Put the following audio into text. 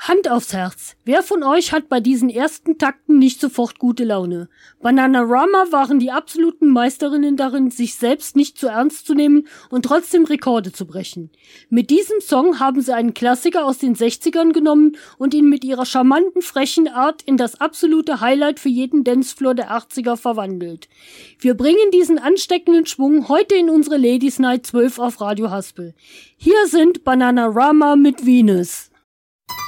Hand aufs Herz. Wer von euch hat bei diesen ersten Takten nicht sofort gute Laune? Bananarama waren die absoluten Meisterinnen darin, sich selbst nicht zu ernst zu nehmen und trotzdem Rekorde zu brechen. Mit diesem Song haben sie einen Klassiker aus den 60ern genommen und ihn mit ihrer charmanten, frechen Art in das absolute Highlight für jeden Dancefloor der 80er verwandelt. Wir bringen diesen ansteckenden Schwung heute in unsere Ladies Night 12 auf Radio Haspel. Hier sind Bananarama mit Venus.